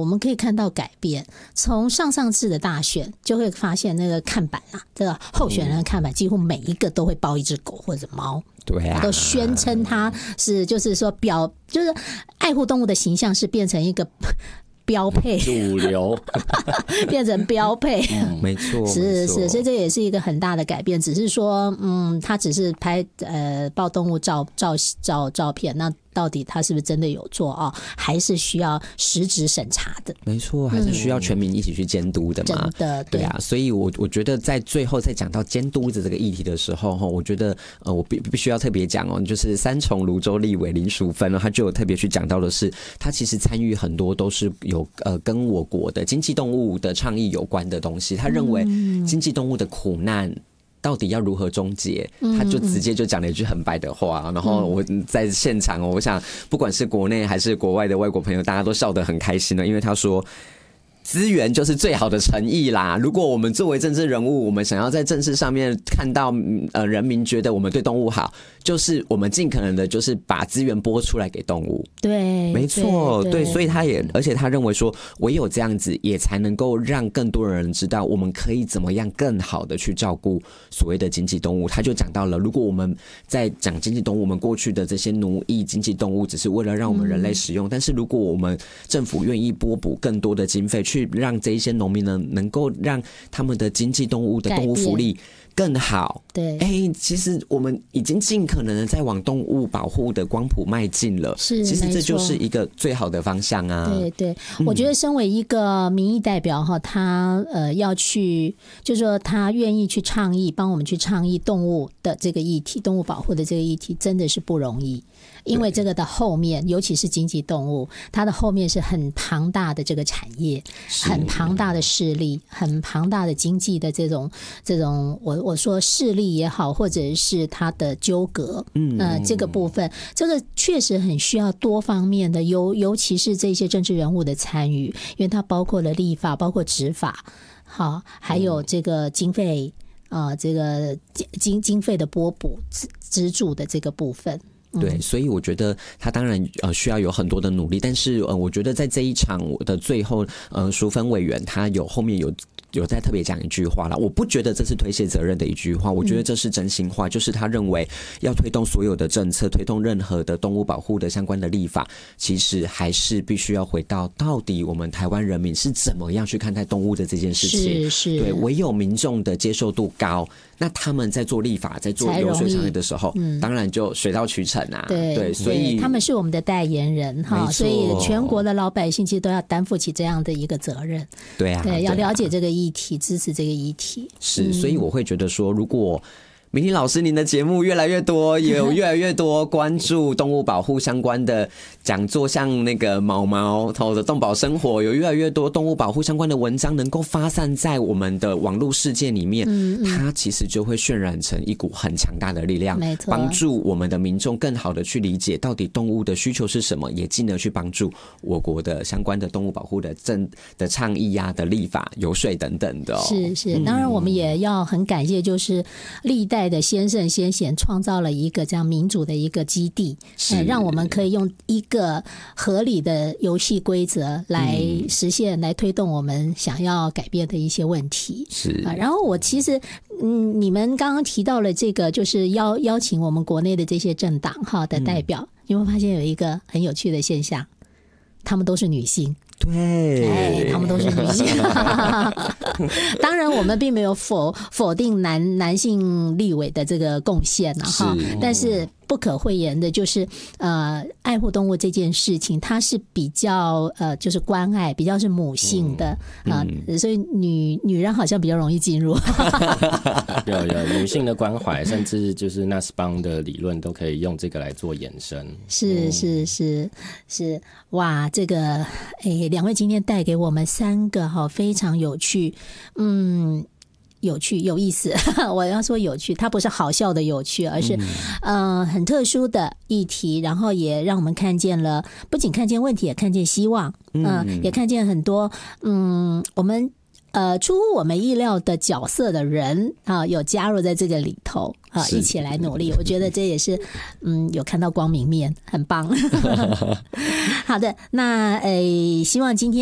我们可以看到改变。从上次的大选就会发现那个看板啊，这个候选人的看板几乎每一个都会包一只狗或者猫。 对啊， 都宣称它是就是说就是爱护动物的形象是变成一个标配主流变成标配没错， 是，所以这也是一个很大的改变。只是说他只是拍抱动物照片，那到底他是不是真的有做啊？还是需要实质审查的？ 没错，还是需要全民一起去监督的嘛。 真的， 对啊，所以我觉得在最后在讲到监督的这个议题的时候，我觉得我必须要特别讲哦，就是三重泸州立委林淑芬他就有特别去讲到的是，他其实参与很多都是有跟我国的经济动物的倡议有关的东西。他认为经济动物的苦难到底要如何终结，他就直接就讲了一句很白的话，然后我在现场我想不管是国内还是国外的外国朋友，大家都笑得很开心了，因为他说资源就是最好的诚意啦。如果我们作为政治人物，我们想要在政治上面看到人民觉得我们对动物好，就是我们尽可能的就是把资源拨出来给动物。 对， 没错，对，所以而且他认为说，唯有这样子，也才能够让更多人知道，我们可以怎么样更好的去照顾所谓的经济动物。他就讲到了，如果我们在讲经济动物，我们过去的这些奴役经济动物，只是为了让我们人类使用，但是如果我们政府愿意拨补更多的经费，去让这一些农民呢，能够让他们的经济动物的动物福利更好。 对， 其实我们已经尽可能的在往动物保护的光谱迈进了。 是， 其实这就是一个最好的方向啊。 对，我觉得身为一个民意代表哈，他要去，就是说他愿意去倡议，帮我们去倡议动物的这个议题，动物保护的这个议题，真的是不容易。因为这个的后面，尤其是经济动物，它的后面是很庞大的这个产业，很庞大的势力，很庞大的经济的这种我说势力也好，或者是它的纠葛，这个部分，这个确实很需要多方面的，尤其是这些政治人物的参与，因为它包括了立法，包括执法，好，还有这个经费这个经费的拨补资助的这个部分。 对，所以我觉得他当然需要有很多的努力，但是我觉得在这一场的最后，淑芬委员他后面有在特别讲一句话啦，我不觉得这是推卸责任的一句话，我觉得这是真心话，就是他认为要推动所有的政策，推动任何的动物保护的相关的立法，其实还是必须要回到底我们台湾人民是怎么样去看待动物的这件事情。是，对，唯有民众的接受度高，那他们在做立法，在做游说倡议的时候，当然就水到渠成啊。对，所以他们是我们的代言人哈，所以全国的老百姓其实都要担负起这样的一个责任。 对啊， 对，要了解这个议题，支持这个议题。 是，所以我会觉得说，如果明婷老师，您的节目越来越多，也有越来越多关注动物保护相关的讲座，像那个毛毛的动保生活，有越来越多动物保护相关的文章能够发散在我们的网络世界里面，它其实就会渲染成一股很强大的力量，帮助我们的民众更好的去理解到底动物的需求是什么，也进而去帮助我国的相关的动物保护的倡议啊、的立法、游说等等的。 是，当然我们也要很感谢，就是历代的先圣先贤创造了一个这样民主的一个基地，让我们可以用一个合理的游戏规则来实现，来推动我们想要改变的一些问题。 是， 然后我其实你们刚刚提到了这个，就是邀请我们国内的这些政党的代表，你会发现有一个很有趣的现象，他们都是女性。 对， 他们都是女性。当然我们并没有否定男性立委的这个贡献但是不可讳言的就是爱护动物这件事情，它是比较就是关爱，比较是母性的所以女人好像比较容易进入。 有女性的关怀，甚至就是纳斯邦的理论都可以用这个来做延伸。 是，哇，这个两位今天带给我们3个非常有趣，有意思。我要说有趣，它不是好笑的有趣，而是很特殊的议题，然后也让我们看见了，不仅看见问题，也看见希望，也看见很多我们出乎我们意料的角色的人有加入在这个里头一起来努力。我觉得这也是有看到光明面，很棒。好的，那希望今天